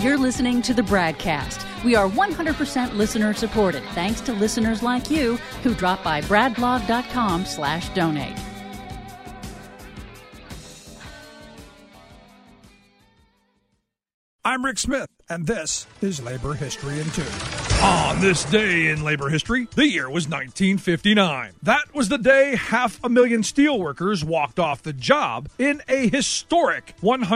You're listening to the BradCast. We are 100% listener supported, thanks to listeners like you who drop by bradblog.com/donate. I'm Rick Smith, and this is Labor History in 2. On this day in labor history, the year was 1959. That was the day 500,000 steelworkers walked off the job in a historic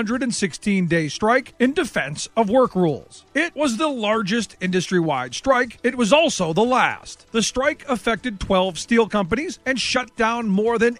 116-day strike in defense of work rules. It was the largest industry-wide strike. It was also the last. The strike affected 12 steel companies and shut down more than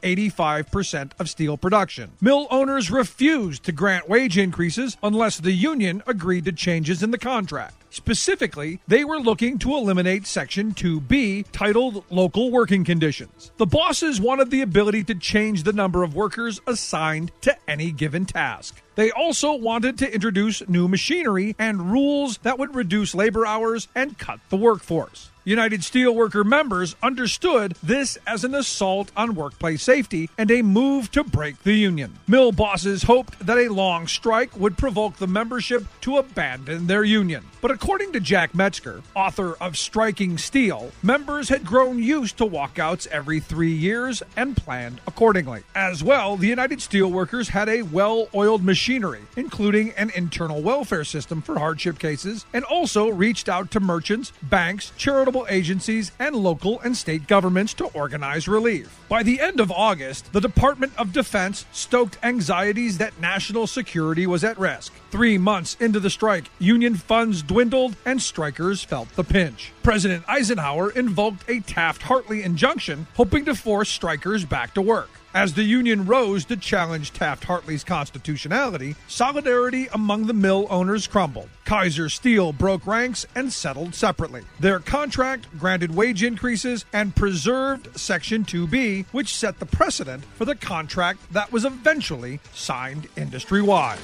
85% of steel production. Mill owners refused to grant wage increases unless the union agreed to changes in the contract. Specifically, they were looking to eliminate Section 2B, titled Local Working Conditions. The bosses wanted the ability to change the number of workers assigned to any given task. They also wanted to introduce new machinery and rules that would reduce labor hours and cut the workforce. United Steelworker members understood this as an assault on workplace safety and a move to break the union. Mill bosses hoped that a long strike would provoke the membership to abandon their union. But according to Jack Metzger, author of Striking Steel, members had grown used to walkouts every 3 years and planned accordingly. As well, the United Steelworkers had a well-oiled machinery, including an internal welfare system for hardship cases, and also reached out to merchants, banks, charitable agencies, and local and state governments to organize relief. By the end of August, the Department of Defense stoked anxieties that national security was at risk. 3 months into the strike, union funds dwindled and strikers felt the pinch. President Eisenhower invoked a Taft-Hartley injunction, hoping to force strikers back to work. As the union rose to challenge Taft-Hartley's constitutionality, solidarity among the mill owners crumbled. Kaiser Steel broke ranks and settled separately. Their contract granted wage increases and preserved Section 2B, which set the precedent for the contract that was eventually signed industry-wide.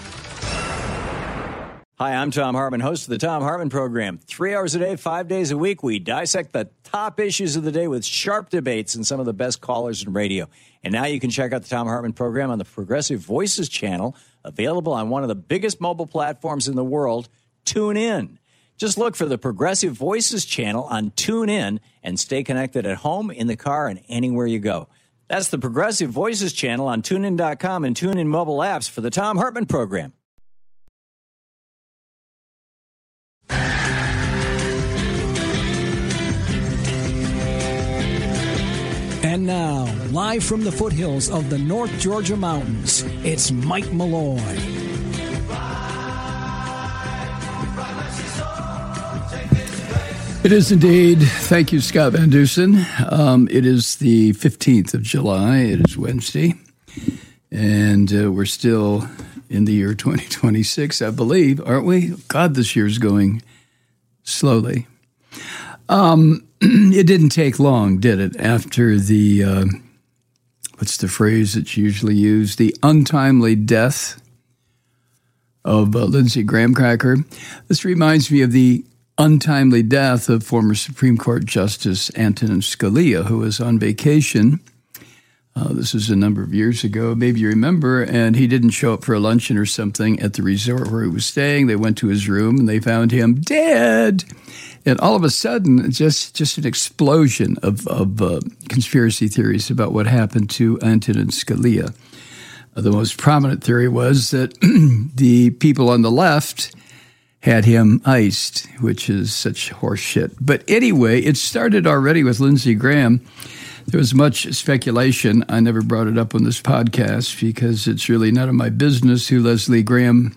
Hi, I'm Tom Hartman, host of the Tom Hartman Program. 3 hours a day, 5 days a week, we dissect the top issues of the day with sharp debates and some of the best callers in radio. And now you can check out the Tom Hartman Program on the Progressive Voices channel, available on one of the biggest mobile platforms in the world, TuneIn. Just look for the Progressive Voices channel on TuneIn and stay connected at home, in the car, and anywhere you go. That's the Progressive Voices channel on TuneIn.com and TuneIn mobile apps for the Tom Hartman Program. And now, live from the foothills of the North Georgia mountains, it's Mike Malloy. It is indeed. Thank you, Scott Van Dusen. It is the 15th of July. It is Wednesday. And we're still in the year 2026, I believe, aren't we? God, this year's going slowly. It didn't take long, did it, after the, what's the phrase that's usually used, the untimely death of Lindsey Graham Cracker. This reminds me of the untimely death of former Supreme Court Justice Antonin Scalia, who was on vacation. This was a number of years ago, maybe you remember, and he didn't show up for a luncheon or something at the resort where he was staying. They went to his room, and they found him dead. And all of a sudden, just an explosion of conspiracy theories about what happened to Antonin Scalia. The most prominent theory was that the people on the left had him iced, which is such horse shit. But anyway, it started already with Lindsey Graham. There was much speculation. I never brought it up on this podcast because it's really none of my business who Leslie Graham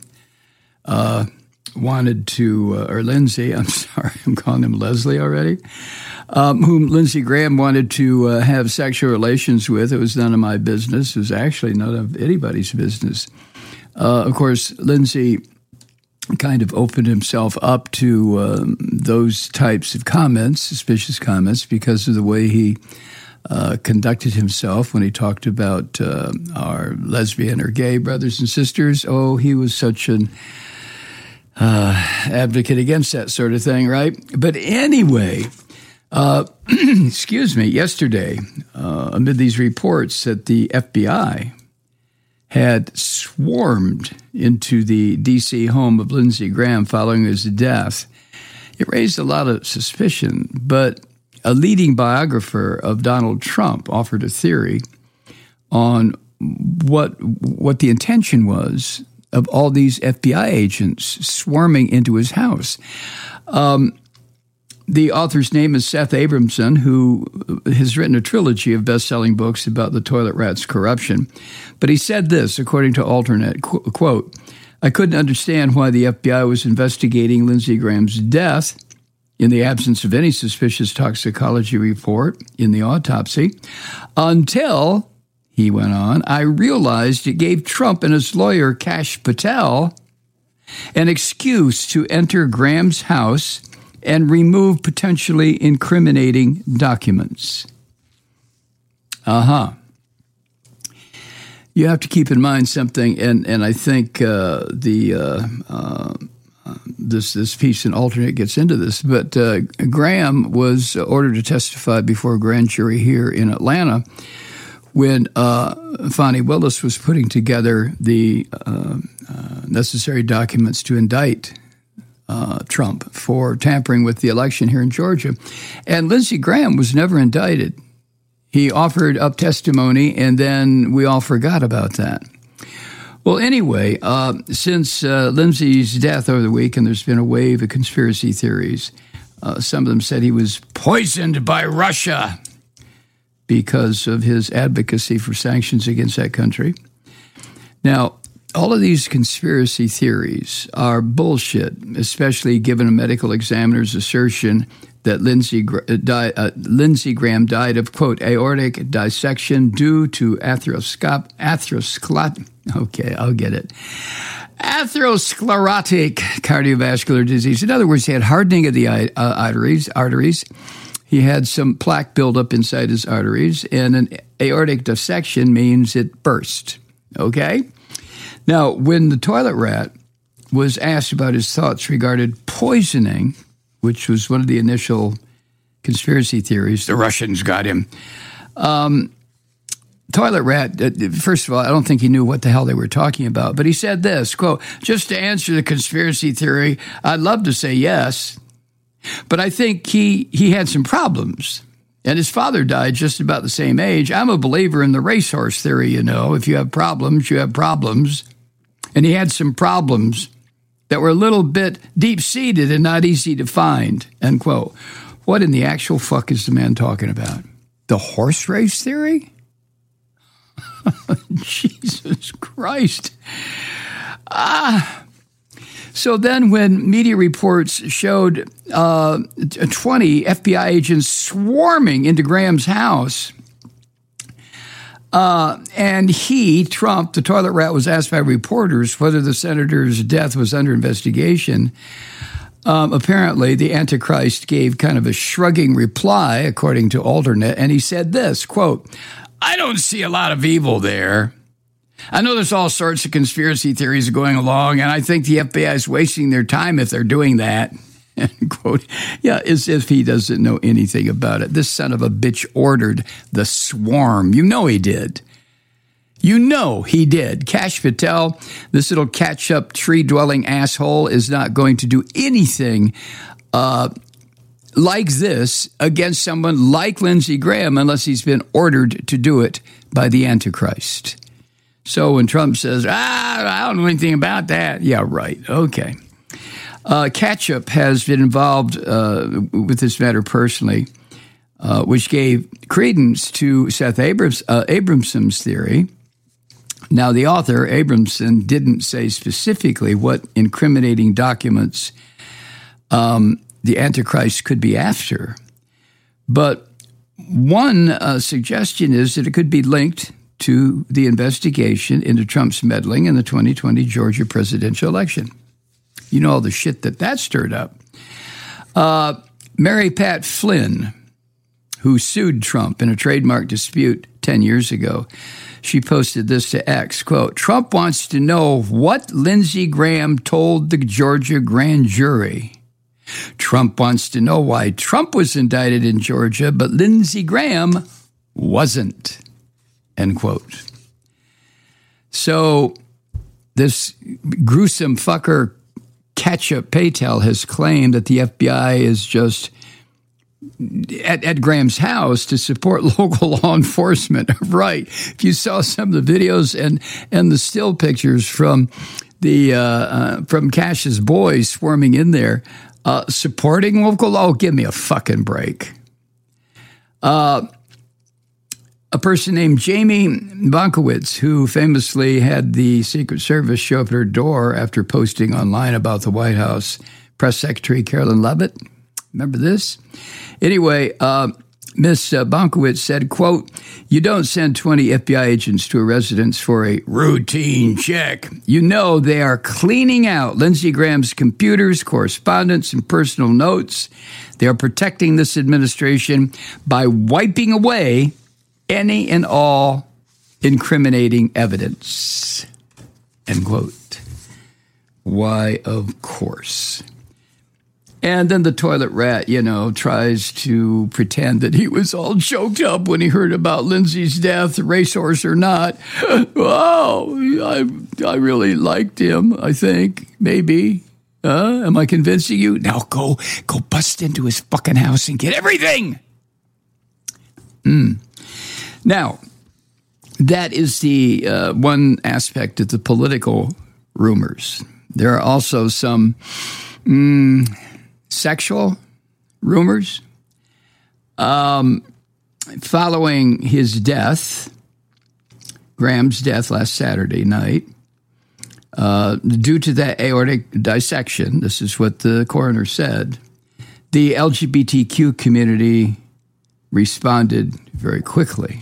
wanted to, or Lindsey, I'm sorry, I'm calling him Leslie already, whom Lindsey Graham wanted to have sexual relations with. It was none of my business. It was actually none of anybody's business. Of course, Lindsey kind of opened himself up to those types of comments, suspicious comments, because of the way he conducted himself when he talked about our lesbian or gay brothers and sisters. Oh, he was such an advocate against that sort of thing, right? But anyway, excuse me, yesterday, amid these reports that the FBI had swarmed into the D.C. home of Lindsey Graham following his death. It raised a lot of suspicion, but a leading biographer of Donald Trump offered a theory on what the intention was of all these FBI agents swarming into his house. The author's name is Seth Abramson, who has written a trilogy of best-selling books about the toilet rat's corruption. But he said this, according to Alternet, quote, "I couldn't understand why the FBI was investigating Lindsey Graham's death in the absence of any suspicious toxicology report in the autopsy until," he went on, "I realized it gave Trump and his lawyer, Kash Patel, an excuse to enter Graham's house and remove potentially incriminating documents." You have to keep in mind something, and I think this piece in Alternate gets into this, but Graham was ordered to testify before a grand jury here in Atlanta when Fani Willis was putting together the necessary documents to indict Trump for tampering with the election here in Georgia. And Lindsey Graham was never indicted. He offered up testimony, and then we all forgot about that. Well, anyway, since Lindsey's death over the week, and there's been a wave of conspiracy theories, some of them said he was poisoned by Russia because of his advocacy for sanctions against that country. Now, all of these conspiracy theories are bullshit, especially given a medical examiner's assertion that Lindsey Graham died of, quote, aortic dissection due to atherosclerotic cardiovascular disease. In other words, he had hardening of the arteries. He had some plaque buildup inside his arteries, and an aortic dissection means it burst, okay? Now, when the toilet rat was asked about his thoughts regarding poisoning, which was one of the initial conspiracy theories, the Russians got him. Toilet rat, first of all, I don't think he knew what the hell they were talking about, but he said this, quote, "Just to answer the conspiracy theory, I'd love to say yes, but I think he had some problems. And his father died just about the same age. I'm a believer in the racehorse theory, you know. If you have problems, you have problems. And he had some problems that were a little bit deep-seated and not easy to find," end quote. What in the actual fuck is the man talking about? The horse race theory? Jesus Christ. So then when media reports showed 20 FBI agents swarming into Graham's house, and Trump, the toilet rat, was asked by reporters whether the senator's death was under investigation, apparently the Antichrist gave kind of a shrugging reply, according to Alternate, and he said this, quote, "I don't see a lot of evil there. I know there's all sorts of conspiracy theories going along, and I think the FBI is wasting their time if they're doing that," end quote. Yeah, as if he doesn't know anything about it. This son of a bitch ordered the swarm. You know he did. You know he did. Kash Patel, this little catch-up tree-dwelling asshole, is not going to do anything like this against someone like Lindsey Graham unless he's been ordered to do it by the Antichrist. So when Trump says, I don't know anything about that. Yeah, right. Okay. Ketchup has been involved with this matter personally, which gave credence to Seth Abramson's theory. Now, the author, Abramson, didn't say specifically what incriminating documents the Antichrist could be after. But one suggestion is that it could be linked to the investigation into Trump's meddling in the 2020 Georgia presidential election. You know all the shit that stirred up. Mary Pat Flynn, who sued Trump in a trademark dispute 10 years ago, she posted this to X, quote, "Trump wants to know what Lindsey Graham told the Georgia grand jury. Trump wants to know why Trump was indicted in Georgia, but Lindsey Graham wasn't," end quote. So this gruesome fucker, Ketchup Patel, has claimed that the FBI is just at Graham's house to support local law enforcement. Right. If you saw some of the videos and the still pictures from from Cash's boys swarming in there, supporting local law, give me a fucking break. A person named Jamie Bonkowitz, who famously had the Secret Service show up at her door after posting online about the White House Press Secretary Carolyn Leavitt. Remember this? Anyway, Ms. Bonkowitz said, quote, "You don't send 20 FBI agents to a residence for a routine check. You know they are cleaning out Lindsey Graham's computers, correspondence, and personal notes. They are protecting this administration by wiping away any and all incriminating evidence." End quote. Why, of course. And then the toilet rat, tries to pretend that he was all choked up when he heard about Lindsey's death, racehorse or not. Oh, I really liked him, I think, maybe. Am I convincing you? Now go bust into his fucking house and get everything. Now, that is the one aspect of the political rumors. There are also some sexual rumors. Following his death, Graham's death last Saturday night, due to that aortic dissection, this is what the coroner said, the LGBTQ community responded very quickly.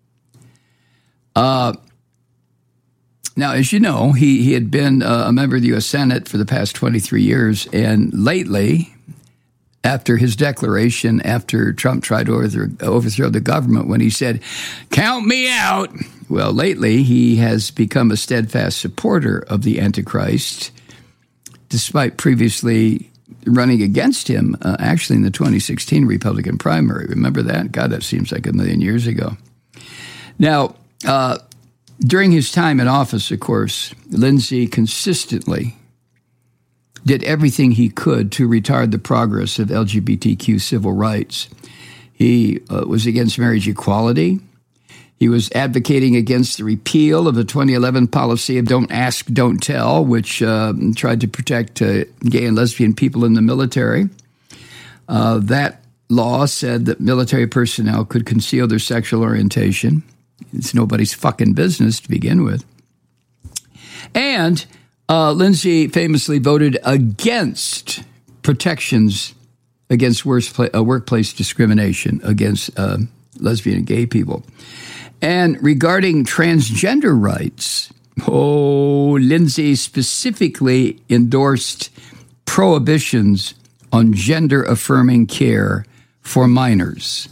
Now, as you know, he had been a member of the U.S. Senate for the past 23 years, and lately, after his declaration, after Trump tried to overthrow the government, when he said, "Count me out," well, lately he has become a steadfast supporter of the Antichrist, despite previously running against him, actually in the 2016 Republican primary. Remember that? God, that seems like a million years ago. Now, during his time in office, of course, Lindsey consistently did everything he could to retard the progress of LGBTQ civil rights. He was against marriage equality. He was advocating against the repeal of the 2011 policy of Don't Ask, Don't Tell, which tried to protect gay and lesbian people in the military. That law said that military personnel could conceal their sexual orientation. It's nobody's fucking business to begin with. And Lindsey famously voted against protections against workplace discrimination against lesbian and gay people. And regarding transgender rights, Lindsey specifically endorsed prohibitions on gender-affirming care for minors.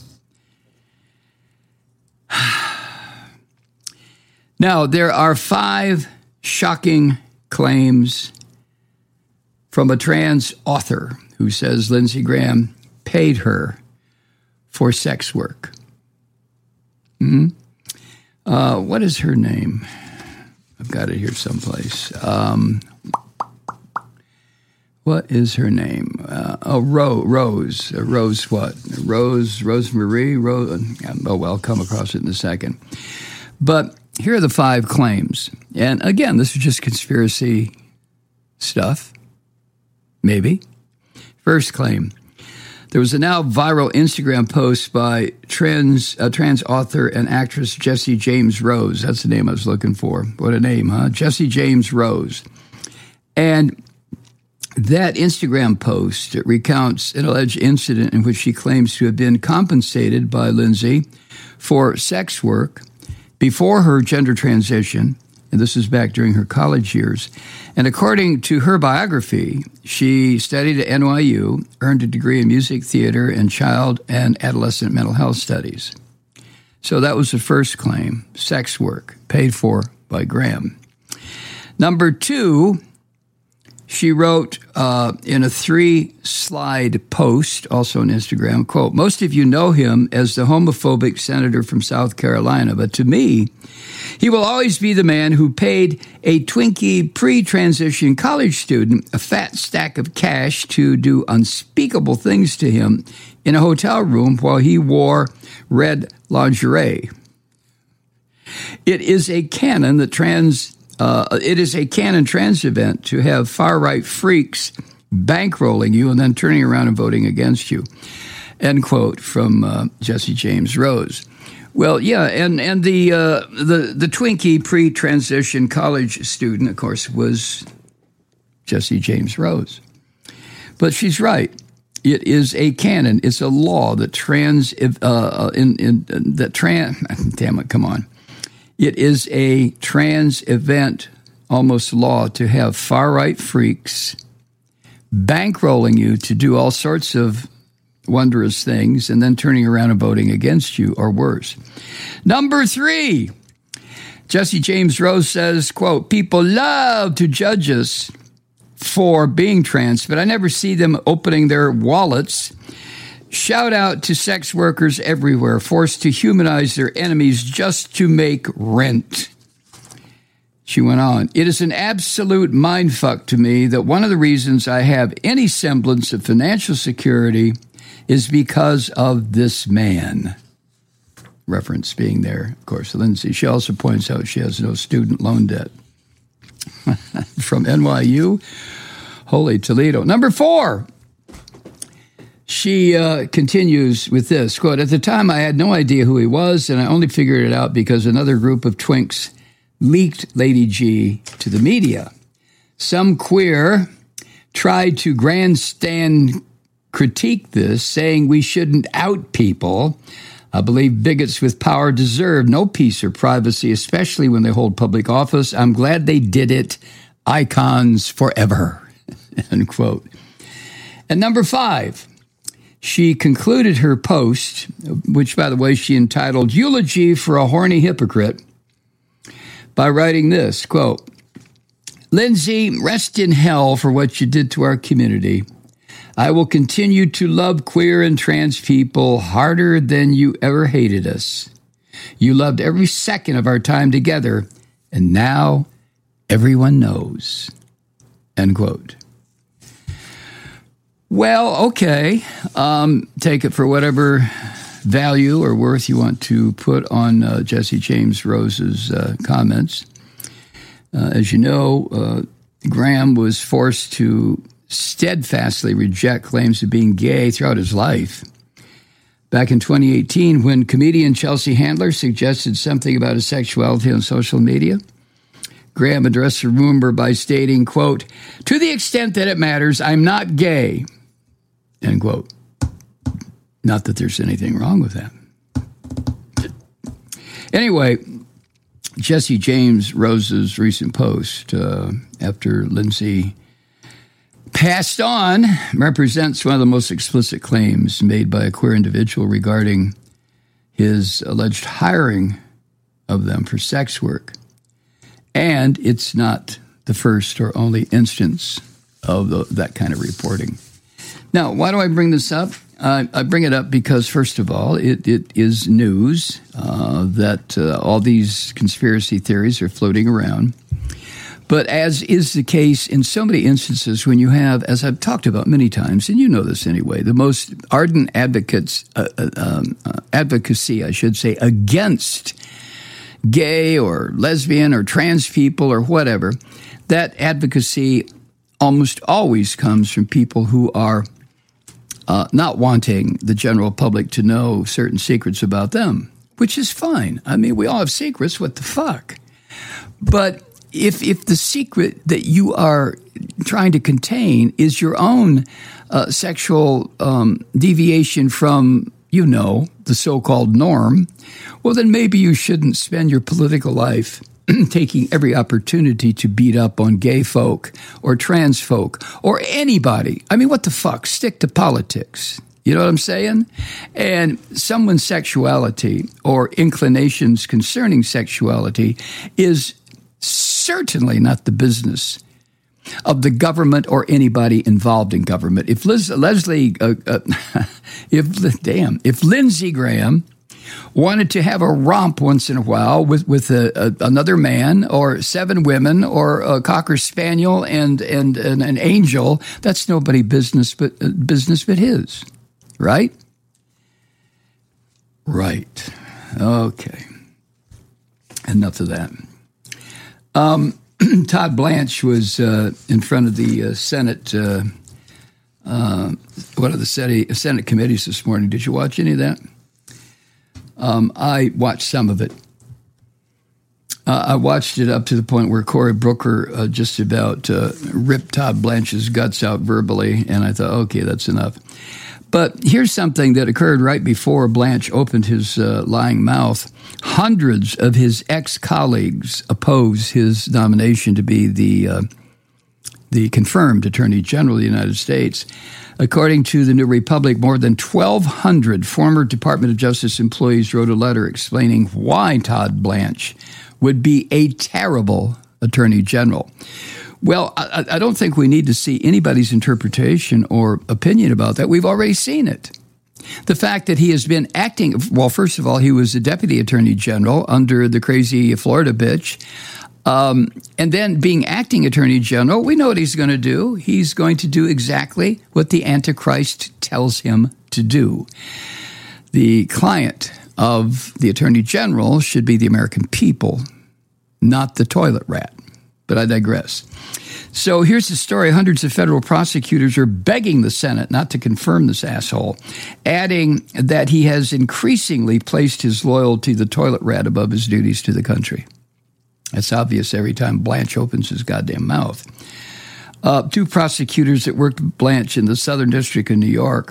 Now, there are 5 shocking claims from a trans author who says Lindsey Graham paid her for sex work. What is her name? I've got it here someplace. What is her name? Rose. Rose what? Rosemarie? I'll come across it in a second. But here are the 5 claims. And again, this is just conspiracy stuff. Maybe. First claim. There was a now viral Instagram post by trans author and actress Jessie James Rose. That's the name I was looking for. What a name, huh? Jessie James Rose. And that Instagram post recounts an alleged incident in which she claims to have been compensated by Lindsey for sex work before her gender transition, and this is back during her college years. And according to her biography, she studied at NYU, earned a degree in music theater and child and adolescent mental health studies. So that was the first claim, sex work paid for by Graham. Number 2, she wrote in a 3-slide post, also on Instagram, quote, "Most of you know him as the homophobic senator from South Carolina, but to me, he will always be the man who paid a Twinkie pre-transition college student a fat stack of cash to do unspeakable things to him in a hotel room while he wore red lingerie. It is a canon trans event to have far-right freaks bankrolling you and then turning around and voting against you." End quote from Jesse James Rose. Well, yeah, and the Twinkie pre-transition college student, of course, was Jesse James Rose. But she's right. It is a canon. It's a law that damn it, come on. It is a trans event, almost law, to have far-right freaks bankrolling you to do all sorts of wondrous things and then turning around and voting against you or worse. Number 3, Jesse James Rose says, quote, "People love to judge us for being trans, but I never see them opening their wallets. Shout out to sex workers everywhere, forced to humanize their enemies just to make rent." She went on, "It is an absolute mindfuck to me that one of the reasons I have any semblance of financial security is because of this man." Reference being there, of course, Lindsay. She also points out she has no student loan debt. From NYU, holy Toledo. Number 4, she continues with this, quote, "At the time, I had no idea who he was, and I only figured it out because another group of twinks leaked Lady G to the media. Some queer tried to grandstand critique this, saying we shouldn't out people. I believe bigots with power deserve no peace or privacy, especially when they hold public office. I'm glad they did it. Icons forever." End quote. And number 5, she concluded her post, which, by the way, she entitled "Eulogy for a Horny Hypocrite," by writing this, quote, "Lindsay, rest in hell for what you did to our community. I will continue to love queer and trans people harder than you ever hated us. You loved every second of our time together, and now everyone knows." End quote. Well, okay. Take it for whatever value or worth you want to put on Jesse James Rose's comments. As you know, Graham was forced to steadfastly reject claims of being gay throughout his life. Back in 2018, when comedian Chelsea Handler suggested something about his sexuality on social media, Graham addressed the rumor by stating, quote, "To the extent that it matters, I'm not gay." End quote. Not that there's anything wrong with that. Anyway, Jesse James Rose's recent post after Lindsay passed on represents one of the most explicit claims made by a queer individual regarding his alleged hiring of them for sex work. And it's not the first or only instance of that kind of reporting. Now, why do I bring this up? I bring it up because, first of all, it is news that all these conspiracy theories are floating around. But as is the case in so many instances when you have, as I've talked about many times, and you know this anyway, the most ardent advocacy, I should say, against gay or lesbian or trans people or whatever, that advocacy almost always comes from people who are not wanting the general public to know certain secrets about them, which is fine. I mean, we all have secrets. What the fuck? But if the secret that you are trying to contain is your own sexual deviation from, the so-called norm, well, then maybe you shouldn't spend your political life taking every opportunity to beat up on gay folk or trans folk or anybody. I mean, what the fuck? Stick to politics. You know what I'm saying? And someone's sexuality or inclinations concerning sexuality is certainly not the business of the government or anybody involved in government. If Lindsey Graham wanted to have a romp once in a while with another man or 7 women or a Cocker Spaniel and an angel, that's nobody's business but his, right? Right. Okay. Enough of that. Todd Blanche was in front of the Senate, one of the Senate committees this morning. Did you watch any of that? I watched some of it. I watched it up to the point where Cory Booker just about ripped Todd Blanche's guts out verbally, and I thought, okay, that's enough. But here's something that occurred right before Blanche opened his lying mouth. Hundreds of his ex-colleagues oppose his nomination to be the confirmed Attorney General of the United States. According to the New Republic, more than 1,200 former Department of Justice employees wrote a letter explaining why Todd Blanche would be a terrible Attorney General. Well, I don't think we need to see anybody's interpretation or opinion about that. We've already seen it. The fact that he has been acting, well, first of all, he was a deputy attorney general under the crazy Florida bitch. And then being acting attorney general, we know what he's going to do. He's going to do exactly what the Antichrist tells him to do. The client of the attorney general should be the American people, not the toilet rat. But I digress. So here's the story. Hundreds of federal prosecutors are begging the Senate not to confirm this asshole, adding that he has increasingly placed his loyalty to the toilet rat above his duties to the country. That's obvious every time Blanche opens his goddamn mouth. 2 prosecutors that worked with Blanche in the Southern District of New York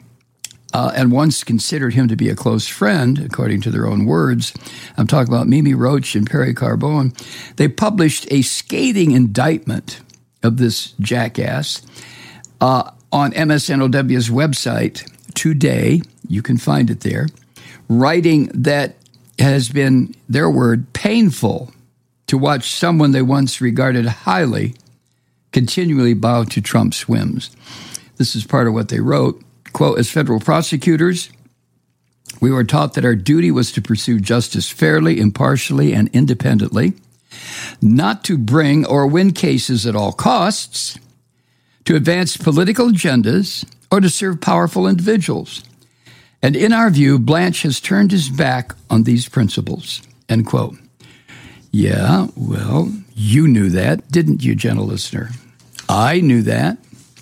and once considered him to be a close friend, according to their own words. I'm talking about Mimi Roach and Perry Carbone. They published a scathing indictment of this jackass on MSNOW's website today. You can find it there. Writing that has been, their word, painful to watch someone they once regarded highly continually bow to Trump's whims. This is part of what they wrote. Quote, as federal prosecutors, we were taught that our duty was to pursue justice fairly, impartially, and independently, not to bring or win cases at all costs, to advance political agendas, or to serve powerful individuals. And in our view, Blanche has turned his back on these principles, end quote. Yeah, well, you knew that, didn't you, gentle listener? I knew that.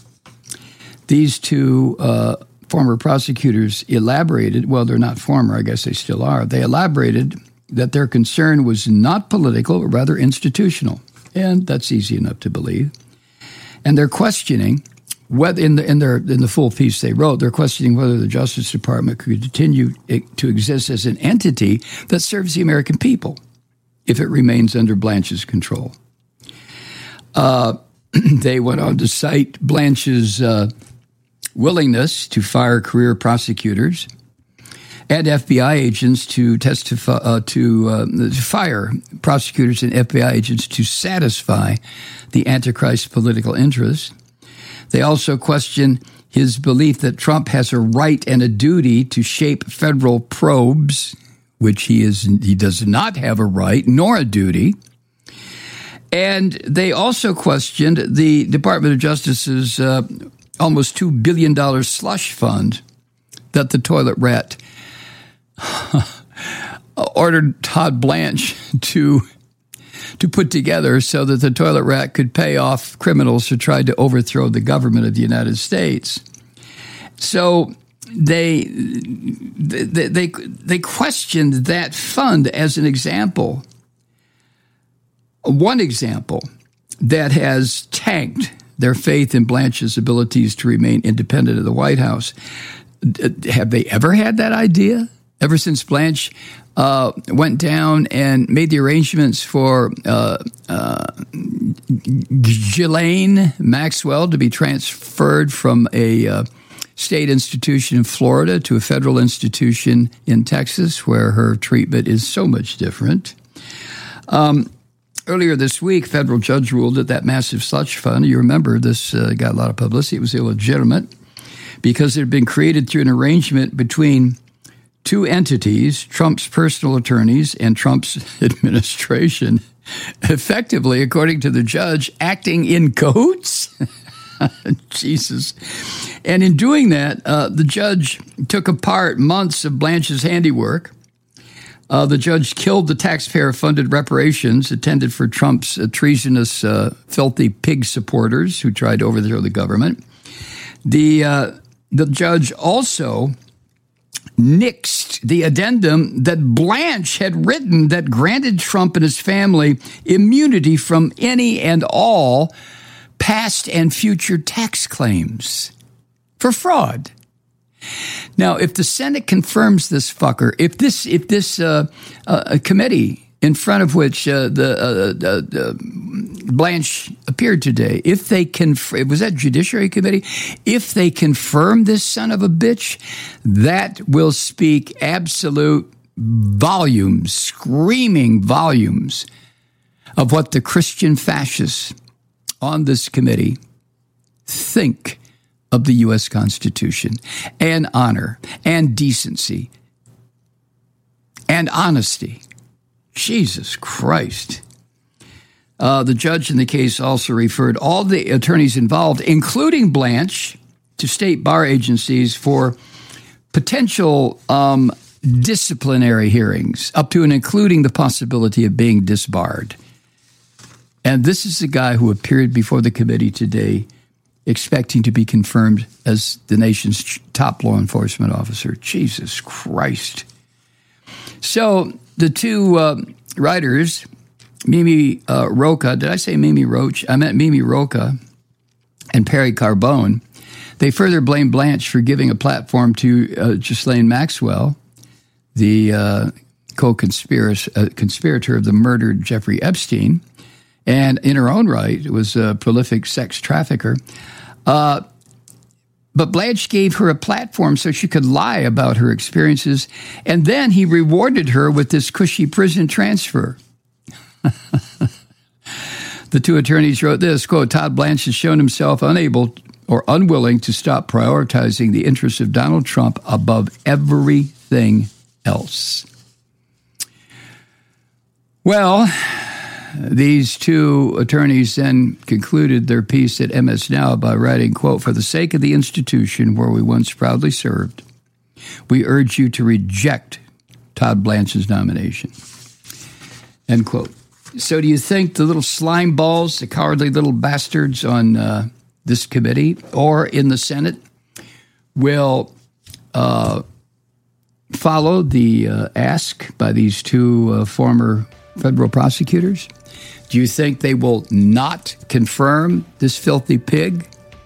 These 2 former prosecutors elaborated, well, they're not former, I guess they still are. They elaborated that their concern was not political, but rather institutional. And that's easy enough to believe. And they're questioning, whether in the full piece they wrote, they're questioning whether the Justice Department could continue to exist as an entity that serves the American people if it remains under Blanche's control. They went on to cite Blanche's willingness to fire career prosecutors and FBI agents to testify to fire prosecutors and FBI agents to satisfy the Antichrist political interests. They also question his belief that Trump has a right and a duty to shape federal probes, which he does not have a right nor a duty. And they also questioned the Department of Justice's almost $2 billion slush fund that the toilet rat ordered Todd Blanche to put together so that the toilet rat could pay off criminals who tried to overthrow the government of the United States. So they questioned that fund as an example, one example that has tanked their faith in Blanche's abilities to remain independent of the White House. Have they ever had that idea? Ever since Blanche went down and made the arrangements for Ghislaine Maxwell to be transferred from a state institution in Florida to a federal institution in Texas, where her treatment is so much different. Earlier this week, federal judge ruled that massive slush fund, you remember this got a lot of publicity, it was illegitimate because it had been created through an arrangement between two entities, Trump's personal attorneys and Trump's administration, effectively, according to the judge, acting in cahoots. Jesus. And in doing that, the judge took apart months of Blanche's handiwork. The judge killed the taxpayer-funded reparations intended for Trump's treasonous, filthy pig supporters who tried to overthrow the government. The judge also nixed the addendum that Blanche had written that granted Trump and his family immunity from any and all past and future tax claims for fraud. Now, if the Senate confirms this fucker, if this committee in front of which Blanche appeared today, if they was that Judiciary Committee? If they confirm this son of a bitch, that will speak absolute volumes, screaming volumes of what the Christian fascists on this committee think of the U.S. Constitution and honor and decency and honesty. Jesus Christ. The judge in the case also referred all the attorneys involved, including Blanche, to state bar agencies for potential disciplinary hearings, up to and including the possibility of being disbarred. And this is the guy who appeared before the committee today expecting to be confirmed as the nation's top law enforcement officer. Jesus Christ. So the two writers, Mimi Rocah, did I say Mimi Roach? I meant Mimi Rocah and Perry Carbone. They further blame Blanche for giving a platform to Ghislaine Maxwell, the co-conspirator of the murdered Jeffrey Epstein, and in her own right was a prolific sex trafficker. But Blanche gave her a platform so she could lie about her experiences, and then he rewarded her with this cushy prison transfer. The two attorneys wrote this, quote, Todd Blanche has shown himself unable or unwilling to stop prioritizing the interests of Donald Trump above everything else. Well, these two attorneys then concluded their piece at MS Now by writing, quote, for the sake of the institution where we once proudly served, we urge you to reject Todd Blanche's nomination, end quote. So do you think the little slime balls, the cowardly little bastards on this committee or in the Senate will follow the ask by these two former federal prosecutors? Do you think they will not confirm this filthy pig?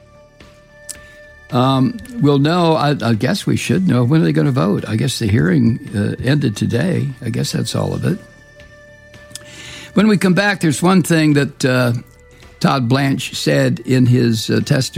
We'll know. I guess we should know. When are they going to vote? I guess the hearing ended today. I guess that's all of it. When we come back, there's one thing that Todd Blanche said in his testimony.